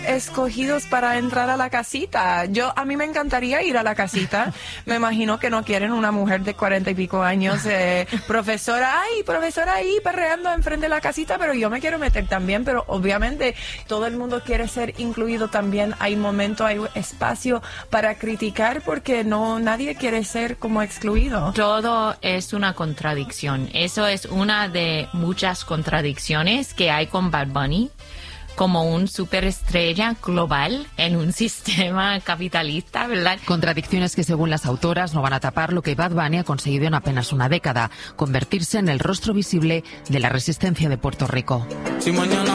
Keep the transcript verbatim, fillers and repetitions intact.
escogidos para entrar a la casita. Yo, a mí me encantaría ir a la casita. Me imagino que no quieren una mujer de cuarenta y pico años, eh, profesora, ay, profesora ahí perreando enfrente de la casita, pero yo me quiero meter también, pero obviamente todo el mundo quiere ser incluido también. Hay momento, hay espacio para criticar porque no, nadie quiere ser como excluido. Todo es una contradicción. Eso es una de muchas contradicciones que hay con Bad Bunny como un superestrella global en un sistema capitalista, ¿verdad? Contradicciones que, según las autoras, no van a tapar lo que Bad Bunny ha conseguido en apenas una década, convertirse en el rostro visible de la resistencia de Puerto Rico. Si mañana